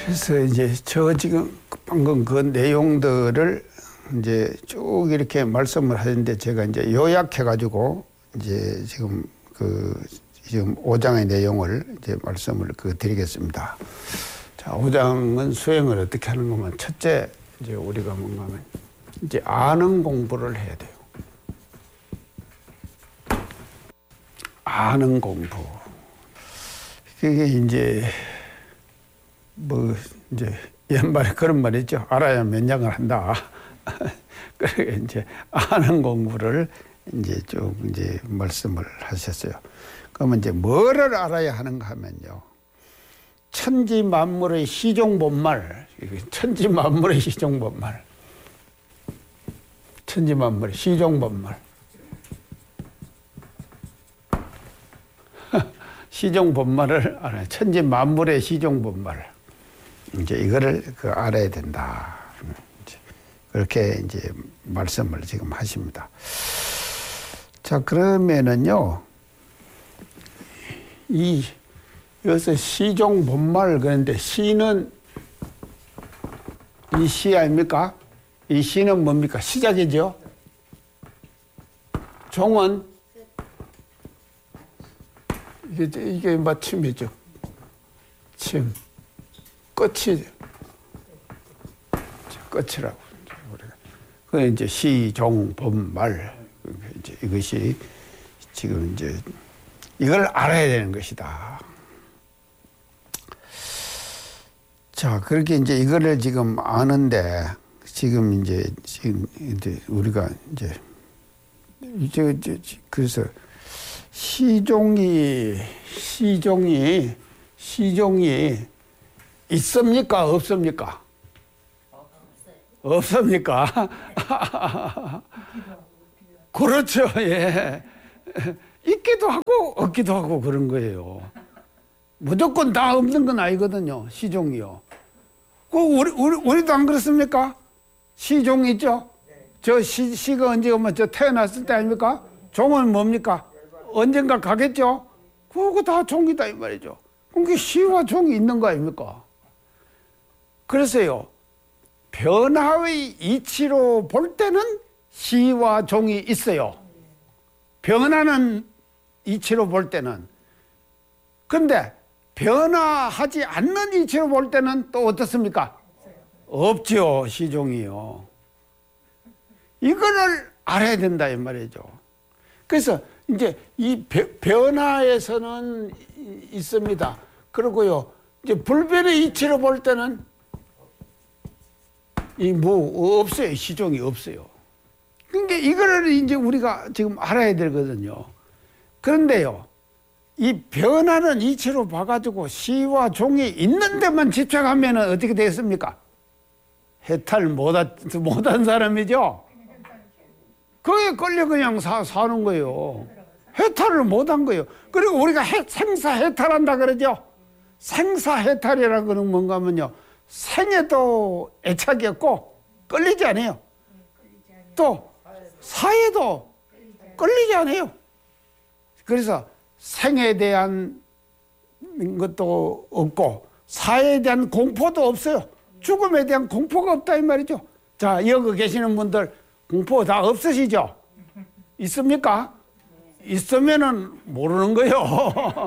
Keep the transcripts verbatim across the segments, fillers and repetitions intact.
그래서 이제 저 지금 방금 그 내용들을 이제 쭉 이렇게 말씀을 하는데 제가 이제 요약해가지고 이제 지금 그 지금 오 장의 내용을 이제 말씀을 그 드리겠습니다. 자, 오 장은 수행을 어떻게 하는 거면 첫째 이제 우리가 뭔가 하면 이제 아는 공부를 해야 돼요. 아는 공부. 그게 이제 뭐 이제 옛말에 그런 말 있죠. 알아야 면역을 한다. 그래 이제 아는 공부를 이제 쭉 이제 말씀을 하셨어요. 그러면 이제 뭐를 알아야 하는가 하면요. 천지 만물의 시종본말, 천지 만물의 시종본말, 천지 만물의 시종본말, 시종본말을 알아요. 천지 만물의 시종본말. 이제 이거를 그 알아야 된다. 이제 그렇게 이제 말씀을 지금 하십니다. 자, 그러면은요, 이, 여기서 시종 본말, 그런데 시는 이 시 아닙니까? 이 시는 뭡니까? 시작이죠? 종은 이게, 이게 마침이죠. 침. 끝이죠. 끝이라고. 그 이제 시종 본말. 이제 이것이 지금 이제 이걸 알아야 되는 것이다. 자, 그렇게 이제 이거를 지금 아는데 지금 이제 지금 이제 우리가 이제 이제, 이제 그래서 시종이 시종이 시종이 있습니까? 없습니까? 없습니까? 그렇죠. 예. 있기도 하고 없기도 하고 그런 거예요. 무조건 다 없는 건 아니거든요. 시종이요. 그 우리 우리 우리도 안 그렇습니까? 시종 있죠. 저 시, 시가 언제 오면 저 태어났을 때 아닙니까? 종은 뭡니까? 언젠가 가겠죠. 그거 다 종이다 이 말이죠. 그게 시와 종이 있는 거 아닙니까? 그래서요. 변화의 이치로 볼 때는 시와 종이 있어요. 변하는 이치로 볼 때는. 근데 변화하지 않는 이치로 볼 때는 또 어떻습니까? 없죠. 시종이요. 이거를 알아야 된다 이 말이죠. 그래서 이제 이 변화에서는 있습니다. 그리고요. 이제 불변의 이치로 볼 때는 이 뭐 없어요. 시종이 없어요. 그러니까 이거를 이제 우리가 지금 알아야 되거든요. 그런데요, 이 변하는 이치로 봐가지고 시와 종이 있는 데만 집착하면 어떻게 되겠습니까? 해탈 못한, 못한 사람이죠? 그게 끌려 그냥 사, 사는 거예요. 해탈을 못한 거예요. 그리고 우리가 해, 생사해탈한다 그러죠? 생사해탈이라는 거는 뭔가 하면요. 생에도 애착이 없고 끌리지 않아요. 또 사에도 끌리지 않아요. 그래서 생에 대한 것도 없고 사에 대한 공포도 없어요. 죽음에 대한 공포가 없다 이 말이죠. 자, 여기 계시는 분들 공포 다 없으시죠? 있습니까? 있으면은 모르는 거예요.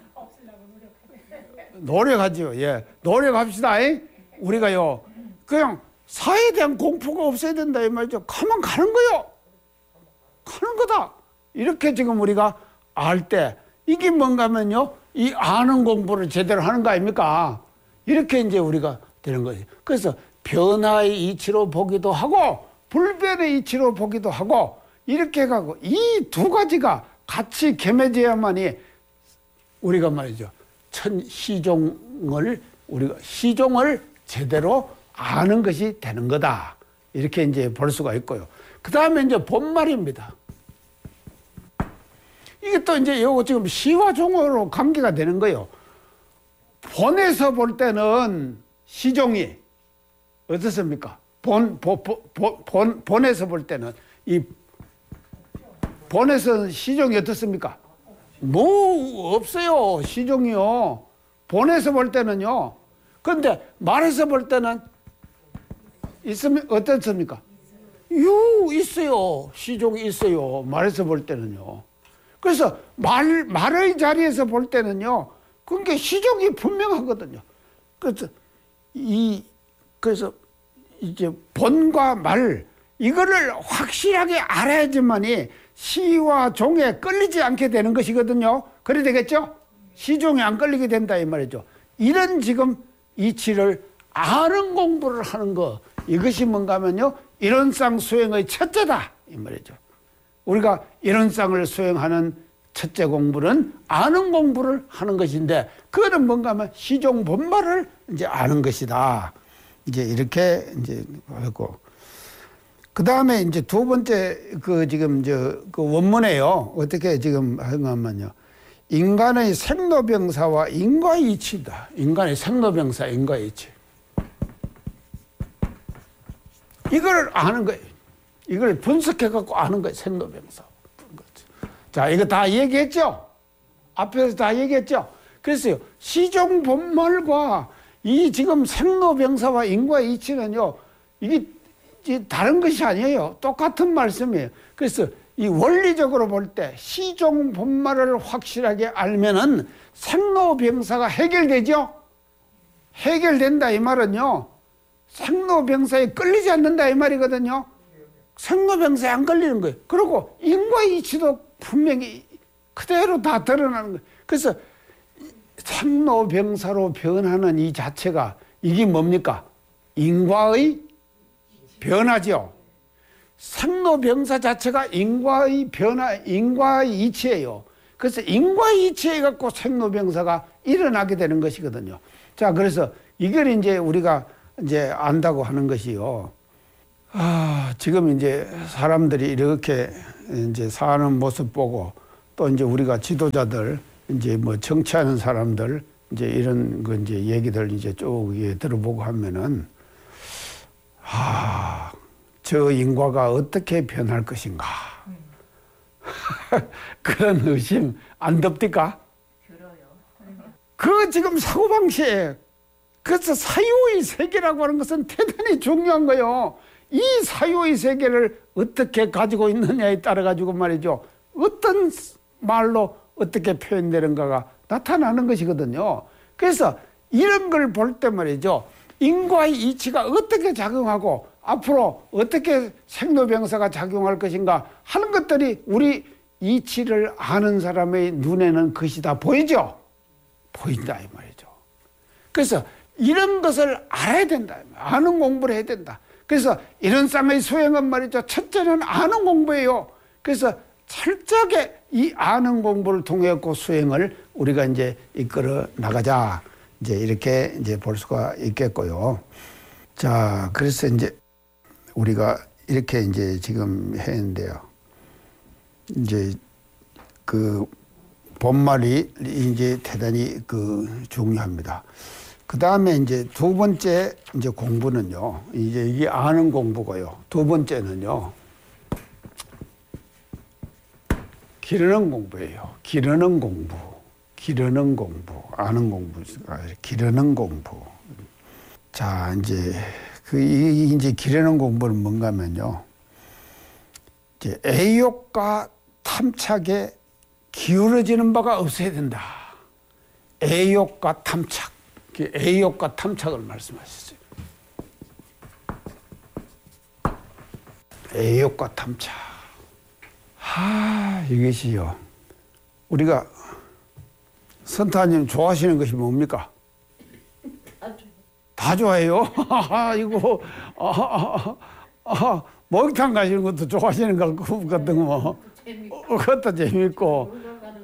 노력하죠. 예, 노력합시다. 우리가요, 그냥 사에 대한 공포가 없어야 된다 이 말이죠. 가면 가는 거요. 가는 거다. 이렇게 지금 우리가 알 때 이게 뭔가 하면요, 이 아는 공부를 제대로 하는 거 아닙니까? 이렇게 이제 우리가 되는 거죠. 그래서 변화의 이치로 보기도 하고 불변의 이치로 보기도 하고 이렇게 가고 이 두 가지가 같이 겸해져야만이 우리가 말이죠. 천 시종을 우리가 시종을 제대로 아는 것이 되는 거다. 이렇게 이제 볼 수가 있고요. 그 다음에 이제 본말입니다. 이게 또 이제 요거 지금 시와 종으로 관계가 되는 거예요. 본에서 볼 때는 시종이 어떻습니까? 본, 본, 본, 본, 본에서 볼 때는 이 본에서 시종이 어떻습니까? 뭐 없어요. 시종이요. 본에서 볼 때는요. 그런데 말에서 볼 때는 있으면 어떻습니까? 유 있어요. 시종이 있어요. 말에서 볼 때는요. 그래서 말 말의 자리에서 볼 때는요. 그게 시종이 분명하거든요. 그래서 이 그래서 이제 본과 말 이거를 확실하게 알아야지만이 시와 종에 끌리지 않게 되는 것이거든요. 그래 되겠죠? 시종에 안 끌리게 된다 이 말이죠. 이런 지금 이치를 아는 공부를 하는 거 이것이 뭔가 하면요. 이론상 수행의 첫째다 이 말이죠. 우리가 이론상을 수행하는 첫째 공부는 아는 공부를 하는 것인데 그거는 뭔가 하면 시종 본말을 이제 아는 것이다. 이제 이렇게 이제 하고 그 다음에 이제 두 번째 그 지금 저 그 원문에요. 어떻게 지금 하냐면요. 인간의 생로병사와 인과이치다. 인간의 생로병사, 인과이치. 이걸 아는 거예요. 이걸 분석해 갖고 아는 거예요. 생로병사. 자, 이거 다 얘기했죠? 앞에서 다 얘기했죠? 그래서요, 시종 본말과 이 지금 생로병사와 인과이치는요, 이게 다른 것이 아니에요. 똑같은 말씀이에요. 그래서 이 원리적으로 볼 때 시종 본말을 확실하게 알면은 생로병사가 해결되죠? 해결된다 이 말은요, 생로병사에 끌리지 않는다 이 말이거든요. 생로병사에 안 걸리는 거예요. 그리고 인과이치도 분명히 그대로 다 드러나는 거예요. 그래서 생로병사로 변하는 이 자체가 이게 뭡니까? 인과의 변화죠. 생로병사 자체가 인과의 변화, 인과의 이치예요. 그래서 인과의 이치에 갖고 생로병사가 일어나게 되는 것이거든요. 자, 그래서 이걸 이제 우리가 이제 안다고 하는 것이요. 아, 지금 이제 사람들이 이렇게 이제 사는 모습 보고 또 이제 우리가 지도자들 이제 뭐 정치하는 사람들 이제 이런 거 이제 얘기들 이제 쭉 들어보고 하면은 아, 저 인과가 어떻게 변할 것인가. 그런 의심 안 듭니까? 들어요. 그 지금 사고방식. 그래서 사유의 세계라고 하는 것은 대단히 중요한 거예요. 이 사유의 세계를 어떻게 가지고 있느냐에 따라 가지고 말이죠. 어떤 말로 어떻게 표현되는가가 나타나는 것이거든요. 그래서 이런 걸 볼 때 말이죠. 인과의 이치가 어떻게 작용하고 앞으로 어떻게 생로병사가 작용할 것인가 하는 것들이 우리 이치를 아는 사람의 눈에는 그것이 다 보이죠? 보인다 이 말이죠. 그래서 이런 것을 알아야 된다. 아는 공부를 해야 된다. 그래서 이런 쌍의 수행은 말이죠. 첫째는 아는 공부예요. 그래서 철저하게 이 아는 공부를 통해 그 수행을 우리가 이제 이끌어 나가자. 이제 이렇게 이제 볼 수가 있겠고요. 자, 그래서 이제 우리가 이렇게 이제 지금 했는데요. 이제 그 본말이 이제 대단히 그 중요합니다. 그 다음에 이제 두 번째 이제 공부는요. 이제 이게 아는 공부고요. 두 번째는요. 기르는 공부예요. 기르는 공부. 기르는 공부. 아는 공부가 기르는 공부. 자, 이제 그 이제 기르는 공부는 뭔가 하면요. 이제 애욕과 탐착에 기울어지는 바가 없어야 된다. 애욕과 탐착. 애욕과 탐착을 말씀하셨어요. 애욕과 탐착. 하, 이것이요. 우리가 선타님 좋아하시는 것이 뭡니까? 다 좋아해요. 이거 아, 아, 아, 목욕탕 가시는 것도 좋아하시는 것 같은 거. 어, 그것도 재밌고,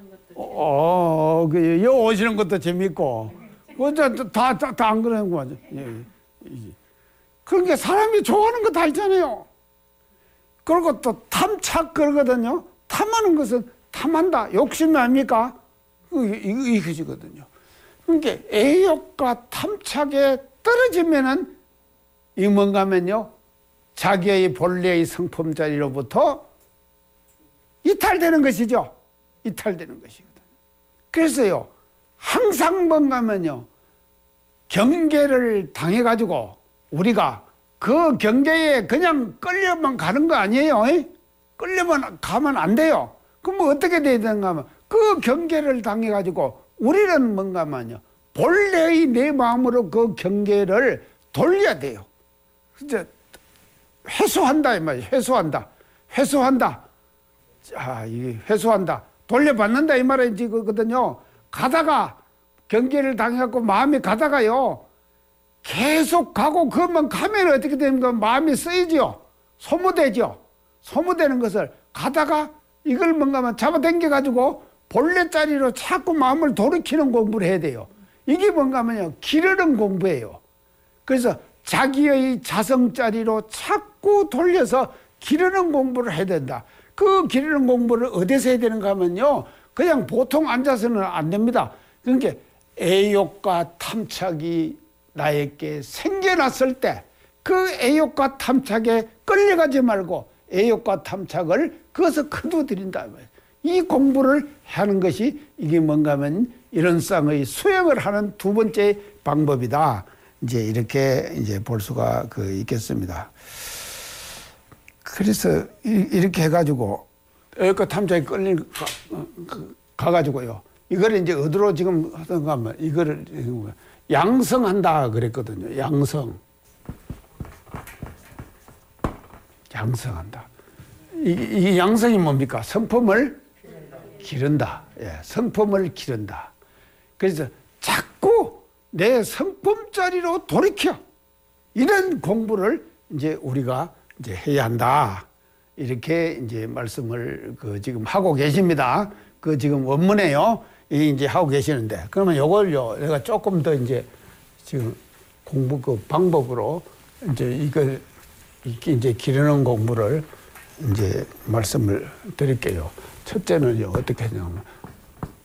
어, 그, 여 오시는 것도 재밌고, 그것도 다, 다, 다 안 그러는 거 맞아. 예, 예. 그러니까 사람이 좋아하는 거 다 있잖아요. 그리고 또 탐착 그러거든요. 탐하는 것은 탐한다. 욕심이 아닙니까? 이것이거든요. 그러니까 애욕과 탐착에 떨어지면은 이 뭔가 하면요. 자기의 본래의 성품 자리로부터 이탈되는 것이죠. 이탈되는 것이거든요. 그래서요. 항상 뭔가 하면요. 경계를 당해가지고 우리가 그 경계에 그냥 끌려만 가는 거 아니에요? 끌려만 가면 안 돼요. 그럼 어떻게 돼야 되는가 하면 그 경계를 당해가지고 우리는 뭔가 하면요. 본래의 내 마음으로 그 경계를 돌려야 돼요. 이제 회수한다 이 말이에요. 회수한다. 회수한다. 자, 이게 회수한다. 돌려받는다 이 말이거든요. 가다가 경계를 당해갖고 마음이 가다가요. 계속 가고 그것만 가면 어떻게 되는가 마음이 쓰이죠. 소모되죠. 소모되는 것을 가다가 이걸 뭔가 하면 잡아당겨가지고 본래 자리로 자꾸 마음을 돌이키는 공부를 해야 돼요. 이게 뭔가 하면요. 기르는 공부예요. 그래서 자기의 자성 자리로 자꾸 돌려서 기르는 공부를 해야 된다. 그 기르는 공부를 어디서 해야 되는가 하면요. 그냥 보통 앉아서는 안 됩니다. 그러니까 애욕과 탐착이 나에게 생겨났을 때 그 애욕과 탐착에 끌려가지 말고 애욕과 탐착을 그것을 거두어들인다. 이 공부를 하는 것이 이게 뭔가 하면 이런 쌍의 수행을 하는 두 번째 방법이다. 이제 이렇게 이제 볼 수가 그 있겠습니다. 그래서 이렇게 해가지고 애욕과 탐착에 끌려 가, 가가지고요. 이걸 이제 어디로 지금 하던가 하면 이거를 양성한다 그랬거든요. 양성. 양성한다. 이, 이 양성이 뭡니까? 성품을 기른다. 예, 성품을 기른다. 그래서 자꾸 내 성품 자리로 돌이켜. 이런 공부를 이제 우리가 이제 해야 한다. 이렇게 이제 말씀을 그 지금 하고 계십니다. 그 지금 원문에요. 이 이제 하고 계시는데 그러면 요걸요. 내가 조금 더 이제 지금 공부 그 방법으로 이제 이걸 이제 기르는 공부를 이제 말씀을 드릴게요. 첫째는요, 어떻게 하냐면,